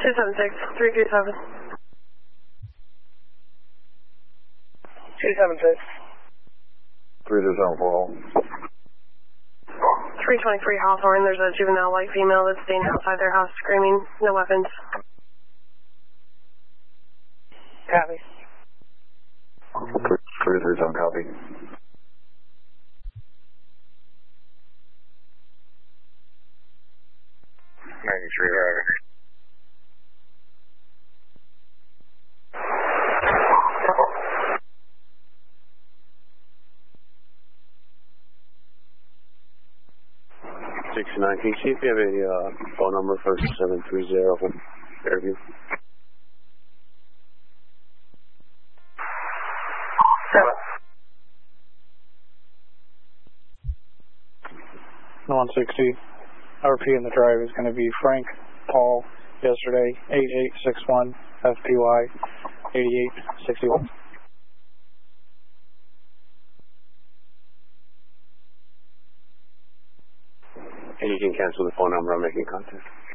276, 337. 276. 327 323 Hawthorne, there's a juvenile white female that's staying outside their house screaming, no weapons. Copy. 337 copy. Right. 69, can you see if you have a phone number for 730 from Fairview? The 160 RP in the drive is going to be Frank Paul yesterday 8861 FPY 8861. And you can cancel the phone number I'm making contact.